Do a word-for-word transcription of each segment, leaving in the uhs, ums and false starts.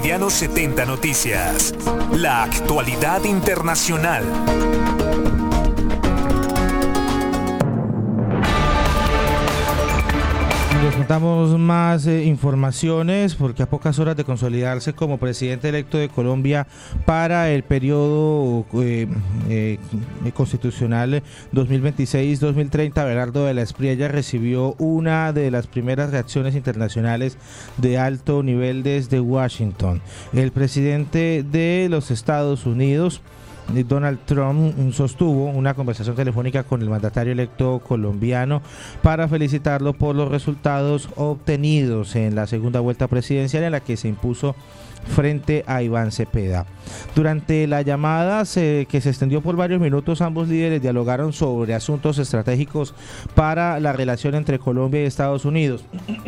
Colombiano setenta Noticias. La actualidad internacional. Les contamos más eh, informaciones porque a pocas horas de consolidarse como presidente electo de Colombia para el periodo eh, eh, constitucional dos mil veintiséis dos mil treinta, Abelardo de la Espriella recibió una de las primeras reacciones internacionales de alto nivel desde Washington. El presidente de los Estados Unidos, Donald Trump, sostuvo una conversación telefónica con el mandatario electo colombiano para felicitarlo por los resultados obtenidos en la segunda vuelta presidencial en la que se impuso frente a Iván Cepeda. Durante la llamada se, que se extendió por varios minutos, ambos líderes dialogaron sobre asuntos estratégicos para la relación entre Colombia y Estados Unidos,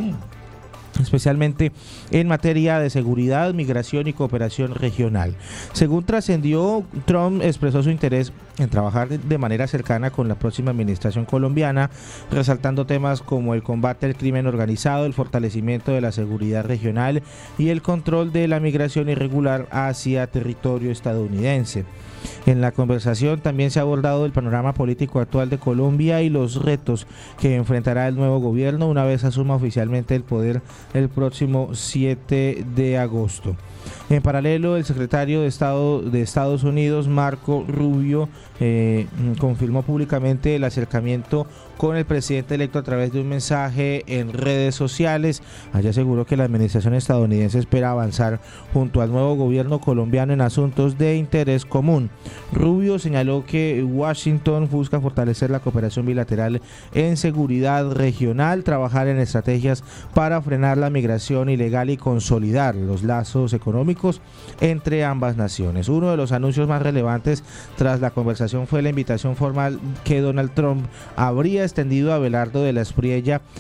especialmente en materia de seguridad, migración y cooperación regional. Según trascendió, Trump expresó su interés en trabajar de manera cercana con la próxima administración colombiana, resaltando temas como el combate al crimen organizado, el fortalecimiento de la seguridad regional y el control de la migración irregular hacia territorio estadounidense. En la conversación también se ha abordado el panorama político actual de Colombia y los retos que enfrentará el nuevo gobierno una vez asuma oficialmente el poder el próximo siete de agosto. En paralelo, el secretario de Estado de Estados Unidos, Marco Rubio, eh, confirmó públicamente el acercamiento con el presidente electo a través de un mensaje en redes sociales. Allí aseguró que la administración estadounidense espera avanzar junto al nuevo gobierno colombiano en asuntos de interés común. Rubio señaló que Washington busca fortalecer la cooperación bilateral en seguridad regional, trabajar en estrategias para frenar la migración ilegal y consolidar los lazos económicos entre ambas naciones. Uno de los anuncios más relevantes tras la conversación fue la invitación formal que Donald Trump habría extendido a Abelardo de la Espriella